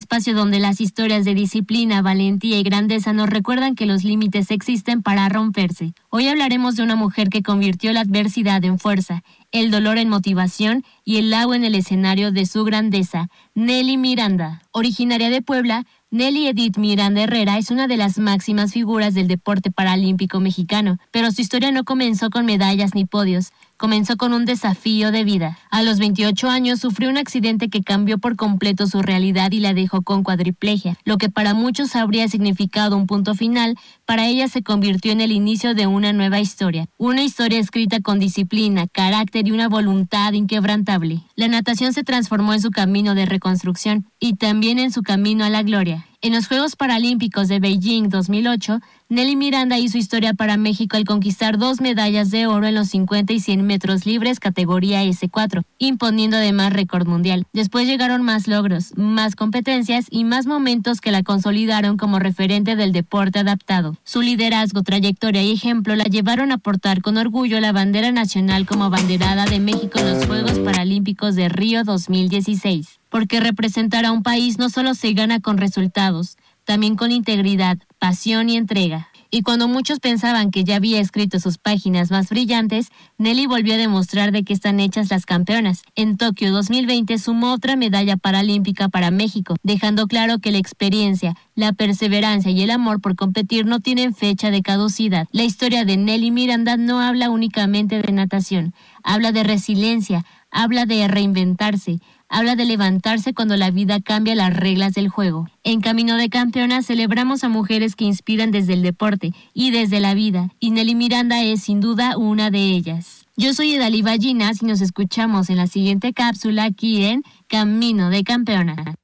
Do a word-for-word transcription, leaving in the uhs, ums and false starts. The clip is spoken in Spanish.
espacio donde las historias de disciplina, valentía y grandeza nos recuerdan que los límites existen para romperse. Hoy hablaremos de una mujer que convirtió la adversidad en fuerza, el dolor en motivación y el agua en el escenario de su grandeza, Nelly Miranda. Originaria de Puebla, Nelly Edith Miranda Herrera es una de las máximas figuras del deporte paralímpico mexicano, pero su historia no comenzó con medallas ni podios, comenzó con un desafío de vida. A los veintiocho años sufrió un accidente que cambió por completo su realidad y la dejó con cuadriplegia. Lo que para muchos habría significado un punto final, para ella se convirtió en el inicio de una nueva historia. Una historia escrita con disciplina, carácter y una voluntad inquebrantable. La natación se transformó en su camino de reconstrucción y también en su camino a la gloria. En los Juegos Paralímpicos de Beijing dos mil ocho, Nelly Miranda hizo historia para México al conquistar dos medallas de oro en los cincuenta y cien metros libres categoría ese cuatro, imponiendo además récord mundial. Después llegaron más logros, más competencias y más momentos que la consolidaron como referente del deporte adaptado. Su liderazgo, trayectoria y ejemplo la llevaron a portar con orgullo la bandera nacional como abanderada de México en los Juegos Paralímpicos de Río dos mil dieciséis. Porque representar a un país no solo se gana con resultados, también con integridad, pasión y entrega. Y cuando muchos pensaban que ya había escrito sus páginas más brillantes, Nelly volvió a demostrar de qué están hechas las campeonas. En Tokio dos mil veinte sumó otra medalla paralímpica para México, dejando claro que la experiencia, la perseverancia y el amor por competir no tienen fecha de caducidad. La historia de Nelly Miranda no habla únicamente de natación, habla de resiliencia, habla de reinventarse, habla de levantarse cuando la vida cambia las reglas del juego. En Camino de Campeonas celebramos a mujeres que inspiran desde el deporte y desde la vida, y Nelly Miranda es sin duda una de ellas. Yo soy Edalí Ballinas y nos escuchamos en la siguiente cápsula aquí en Camino de Campeonas.